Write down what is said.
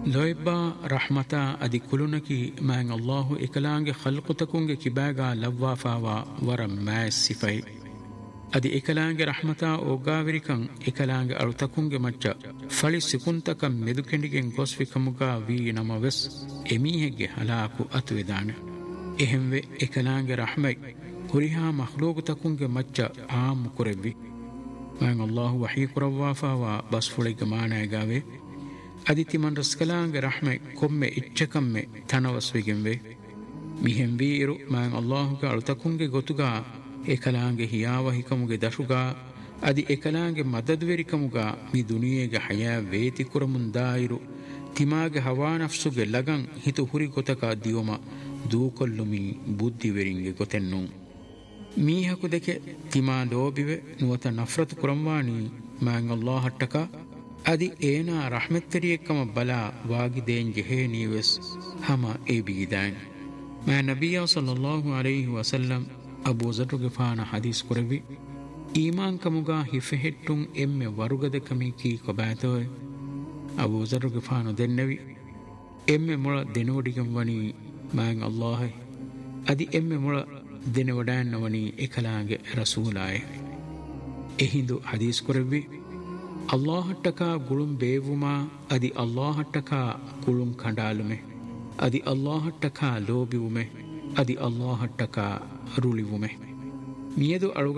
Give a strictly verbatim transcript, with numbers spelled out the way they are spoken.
ಲೊಯ್ಬಾ ರಹ್ಮತಾ ಅದಿ ಕುಲುನಕಿ ಮ್ಯಾಂಗ್ ಅಲ್ಲಾಹು ಇಕಲಾಂಗೆ ಖಲ್ಕುತಕುಂಗೆ ಕಿಬಾಗಾ ಲವ್ವಾಫಾವಾ ವರ ಮ್ಯಾಸ್ ಸಿಫೈ ಅದಿ ಇಕಲಾಂಗೆ ರಹ್ಮತಾ ಒಗ್ಗಾವಿರಿಕಂ ಇಕಲಾಂಗೆ ಅಳುತಕುಂಗೆ ಮಚ್ಚ ಫಳಿ ಸಿಕುಂತಕಂ ಮೆದುಕೆಂಡಿಗೆಂ ಗೊಸ್ವಿಕಮುಗಾ ವೀ ನಮವೆಸ್ ಎಮೀಹೆಗ್ಗೆ ಹಲಾಕು ಅತುವೆದಾನೆ ಎಹೆಂವೆ ಇಕಲಾಂಗೆ ರಹ್ಮೈ ಹುರಿಹಾ ಮಖ್ಲೂಗುತಕುಂಗೆ ಮಚ್ಚ ಆಮು ಕುರೆವ್ವಿ ಮ್ಯಾಂಗ್ ಅಲ್ಲಾಹು ವಹೀ ಕುರವ್ವಾಫಾವಾ ಬಸ್ಫುಳಿಗೆ ಮಾನಾಯಗಾವೆ ಅದಿತಿ ಮನ್ ರಸ್ಕಲಾಂಗೆ ರಹ್ಮೆ ಕೊಮ್ಮೆ ಇಚ್ಚಕಮ್ಮೆ ತನವಸ್ವಿಗೆಂವೆ ಮಿಹೆಂ ವೀರು ಮ್ಯಾಂಗ್ ಅಲ್ಲಾಹುಗೆ ಅಳುತಕುಂಗೆ ಗೊತುಗಾ ಏಕಲಾಂಗೆ ಹಿಯಾವಹಿಕಮುಗೆ ದಶುಗಾ ಅದಿ ಏಕಲಾಂಗೆ ಮದದ್ವೆರಿಕಮುಗಾ ಮಿ ದುನಿಯೆಗೆ ಹಯಾ ವೇತಿ ಕುರಮುಂದಾಯಿರು ತಿಮಾಗೆ ಹವಾನಫ್ಸುಗೆ ಲಗಂ ಹಿತು ಹುರಿ ಗೊತಕ ದಿಯೋಮ ದೂಕೊಲ್ಲುಮಿ ಬುದ್ಧಿವೆರಿಂಗೆ ಗೊತೆನ್ನು ಮೀಹಕು ದೆಕೆ ತಿಮಾ ಲೋಬಿವೆ ನುವತ ನಫ್ರತ್ ಕುರಂವಾಣಿ ಮ್ಯಾಂಗ್ ಅಲ್ಲಾಹಟ್ಟಕ ಅದಿ ಏನಾ ರಹ್ಮೆತ್ತರಿಯಕ್ಕಮ ಬಲಾ ವಾಗಿದೇನ್ ಜೆಹೇ ನೀವೆಸ್ ಹಮ ಎ ಬೀದಾನ್ ಮಾ ನಬಿಯ ಸಲ್ಲಲ್ಲಾಹು ಅಲೈಹಿ ವಸಲ್ಲಂ ಅಬೂ ಝರ್ ಗಿಫಾನ ಹದೀಸ್ ಕುರವಿ ಈಮಾನ್ ಕಮುಗಾ ಹಿಫೆಹಿಟ್ಟುಂ ಎಮ್ಮೆ ವರುಗದ ಕಮಿ ಕೀ ಕೊಬಾತೋಯ್ ಅಬೂ ಝರ್ ಗಿಫಾನು ದೆನ್ನವಿ ಎಮ್ಮೆ ಮುಳ ದೆನೋಡಿಗಂ ವನಿ ಮ್ಯಾಂಗ್ ಅಲ್ಲಾಹ್ ಅದಿ ಎಮ್ಮೆ ಮುಳ ದೆನವಡಾನ್ನ ವನಿ ಇಕಲಾಂಗೆ ರಸೂಲಾಯ್ ಎಹಿಂದು ಹದೀಸ್ ಕುರವಿ ಅಲ್ಲಾಹಟ್ಟಕ ಗುಳುಂ ಬೇವುಮಾ ಅದಿ ಅಲ್ಲಾಹಟ್ಟಕ ಗುಳುಂ ಕಂಡಾಲುಮೆ ಅದಿ ಅಲ್ಲಾಹಟ್ಟಕ ಲೋಬಿವುಮೆ ಅದಿ ಅಲ್ಲಾಹಟ್ಟಕ ರುಳಿವುಮೆ ಮಿಯದು ಅಳುಗ